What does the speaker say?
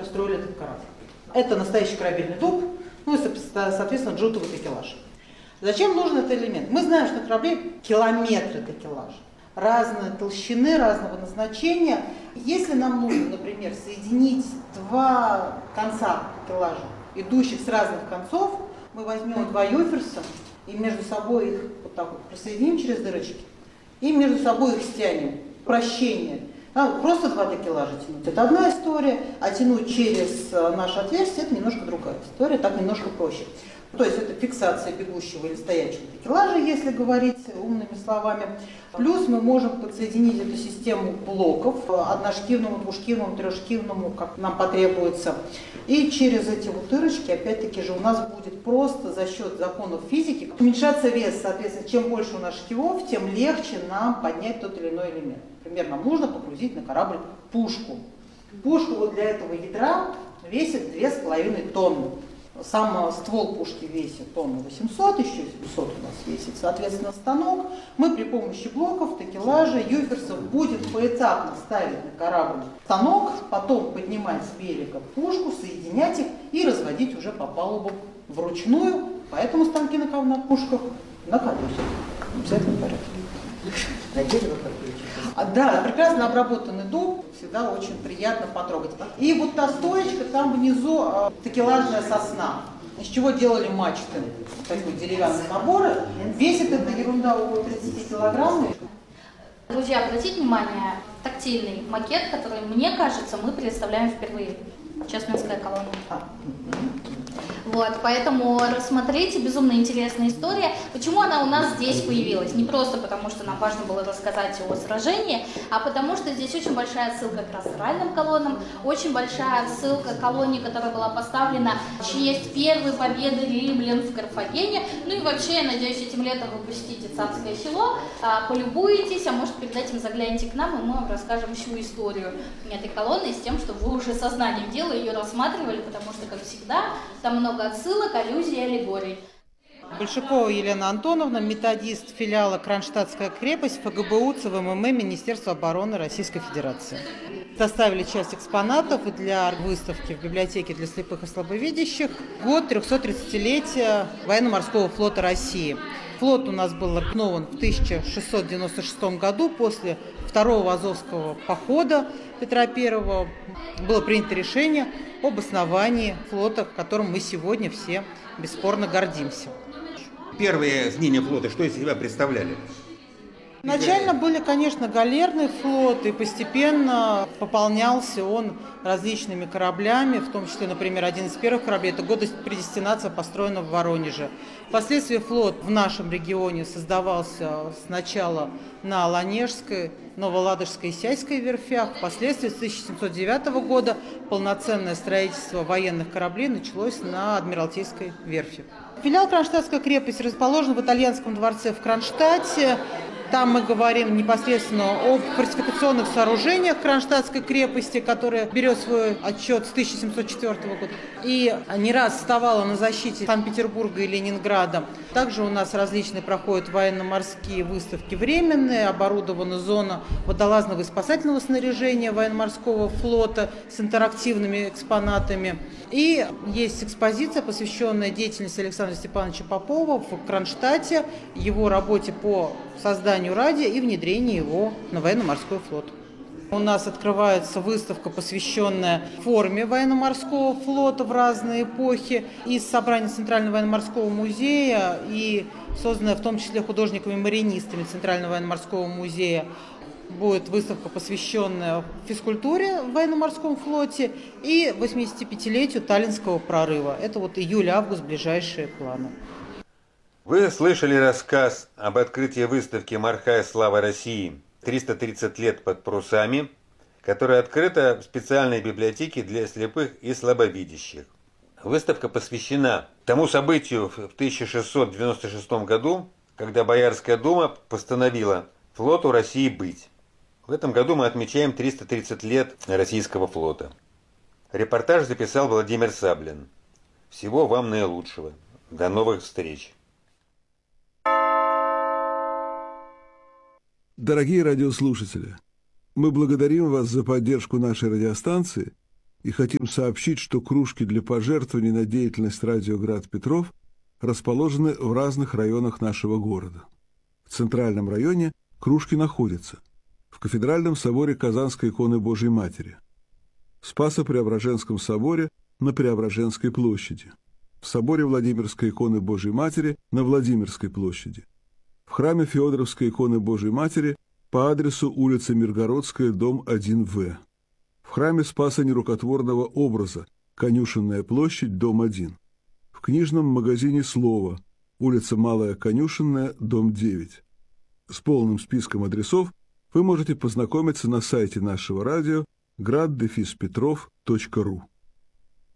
строили этот корабль. Это настоящий корабельный дуб, ну и, соответственно, джутовый такелаж. Зачем нужен этот элемент? Мы знаем, что на корабле километры такелажа, разной толщины, разного назначения. Если нам нужно, например, соединить два конца такелажа, идущих с разных концов, мы возьмем два юферса и между собой их вот так вот присоединим через дырочки, и между собой их стянем. Упрощение. Просто два такелажа тянуть — это одна история, а тянуть через наше отверстие — это немножко другая история, так немножко проще. То есть это фиксация бегущего или стоячего такелажа, если говорить умными словами. Плюс мы можем подсоединить эту систему блоков, одношкивному, двушкивному, трехшкивному, как нам потребуется. И через эти вот дырочки, опять-таки же, у нас будет просто за счет законов физики уменьшаться вес. Соответственно, чем больше у нас шкивов, тем легче нам поднять тот или иной элемент. Например, нам нужно погрузить на корабль пушку. Пушка вот для этого ядра весит 2,5 тонны. Сам ствол пушки весит 1800, еще 700 у нас весит, соответственно, станок. Мы при помощи блоков, такелажа, юферсов будем поэтапно ставить на корабль станок, потом поднимать с берега пушку, соединять их и разводить уже по палубам вручную. Поэтому станки на пушках на колесах. В этом порядке. Да, прекрасно обработанный дуб, всегда очень приятно потрогать. И вот та стоечка, там внизу такелажная сосна, из чего делали мачты, такие деревянные наборы. Весит эта ерунда около 30 килограмм. Друзья, обратите внимание, тактильный макет, который, мне кажется, мы представляем впервые. Чесменская колония. Вот, поэтому рассмотрите, безумно интересная история. Почему она у нас здесь появилась? Не просто потому, что нам важно было рассказать о сражении, а потому что здесь очень большая ссылка к растральным колоннам, очень большая ссылка к колонии, которая была поставлена в честь первой победы римлян в Карфагене. Ну и вообще, я надеюсь, этим летом вы посетите Царское село, полюбуетесь, а может перед этим загляните к нам, и мы вам расскажем всю историю этой колонны с тем, чтобы вы уже сознанием дела ее рассматривали, потому что, как всегда, там много отсылок, аллюзий и аллегорий. Большакова Елена Антоновна, методист филиала «Кронштадтская крепость» ФГБУ ЦВММ Министерства обороны Российской Федерации. Составили часть экспонатов для выставки в библиотеке для слепых и слабовидящих. Год 330-летия военно-морского флота России. Флот у нас был основан в 1696 году после Второго Азовского похода Петра I. Было принято решение об основании флота, которым мы сегодня все бесспорно гордимся. Первые знания флота что из себя представляли? Изначально были, конечно, галерный флот, и постепенно пополнялся он различными кораблями, в том числе, например, один из первых кораблей – это «Гордость предестинация», построена в Воронеже. Впоследствии флот в нашем регионе создавался сначала на Ланежской, Новоладожской и Сяйской верфях. Впоследствии с 1709 года полноценное строительство военных кораблей началось на Адмиралтейской верфи. Филиал «Кронштадтская крепость» расположен в итальянском дворце в Кронштадте. Там мы говорим непосредственно о фортификационных сооружениях Кронштадтской крепости, которая берет свой отчет с 1704 года и не раз вставала на защите Санкт-Петербурга и Ленинграда. Также у нас различные проходят военно-морские выставки временные, оборудована зона водолазного и спасательного снаряжения военно-морского флота с интерактивными экспонатами. И есть экспозиция, посвященная деятельности Александра Степановича Попова в Кронштадте, его работе по созданию радио и внедрению его на военно-морской флот. У нас открывается выставка, посвященная форме военно-морского флота в разные эпохи, из собрания Центрального военно-морского музея и созданная в том числе художниками-маринистами Центрального военно-морского музея. Будет выставка, посвященная физкультуре в военно-морском флоте и 85-летию Таллинского прорыва. Это вот июль-август, ближайшие планы. Вы слышали рассказ об открытии выставки «Морская слава России. 330 лет под парусами», которая открыта в специальной библиотеке для слепых и слабовидящих. Выставка посвящена тому событию в 1696 году, когда Боярская дума постановила флоту России быть. В этом году мы отмечаем 330 лет российского флота. Репортаж записал Владимир Саблин. Всего вам наилучшего. До новых встреч. Дорогие радиослушатели, мы благодарим вас за поддержку нашей радиостанции и хотим сообщить, что кружки для пожертвований на деятельность радио «Град Петров» расположены в разных районах нашего города. В центральном районе кружки находятся в Кафедральном соборе Казанской иконы Божией Матери, в Спасо-Преображенском соборе на Преображенской площади, в соборе Владимирской иконы Божией Матери на Владимирской площади, в храме Феодоровской иконы Божией Матери по адресу улица Миргородская, дом 1В, в храме Спаса Нерукотворного образа, Конюшенная площадь, дом 1, в книжном магазине «Слово», улица Малая Конюшенная, дом 9. С полным списком адресов вы можете познакомиться на сайте нашего радио grad-petrov.ru.